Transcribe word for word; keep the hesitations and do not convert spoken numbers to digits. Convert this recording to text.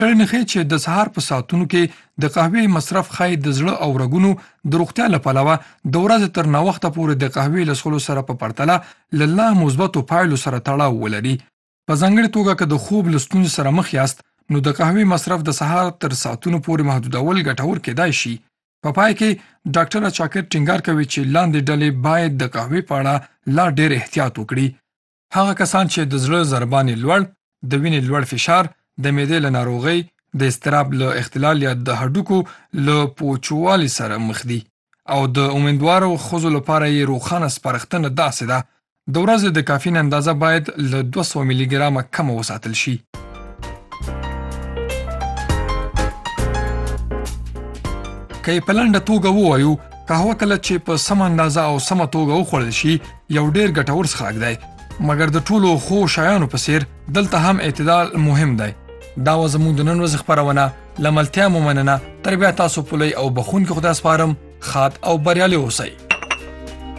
کړنې ښیي چې د سهار په ساعتونو کې د قهوې مصرف ښایي د زړه او رګونو د روغتیا له پلوه د ورځې تر ناوخته پورې د قهوې له څښلو سره په پرتله له لا مثبتو پایلو سره تړاو ولري. په ځانګړې توګه که د خوب له ستونزې سره مخ یاست نو د قهوې مصرف د سهار تر ساعتونو پورې محدودول ګټور کېدای شي. په پای کې ډاکټر چاکر ټینګار کوي چې لاندې ډلې باید د قهوې په اړه لا ډېر احتیاط وکړي. هغه کسان چې د زړه ضربان یې لوړ، د وینې لوړ فشار، د معدې له ناروغۍ، د اضطراب له اختلال یا د هډوکو له پوچوالي سره مخ دي او د امیندوارو ښځو لپاره یې روښانه سپارښتنه داسې ده د ورځې د کافین اندازه باید له دوه سوه ملي ګرامه کمه وساتل شي. که یې په لنډه توګه ووایو، قهوه کله چې په سمه اندازه او سمه توګه وخوړل شي یو ډېر ګټور څښاک دی، مګر د ټولو ښو شیانو په څیر دلته هم اعتدال مهم دی. دا و زموږ د نن ورځې خپرونه. له ملتیا مو مننه. تر بیا تاسو پولی او بخونکي خدای سپارم. ښاد او بریالي اوسئ.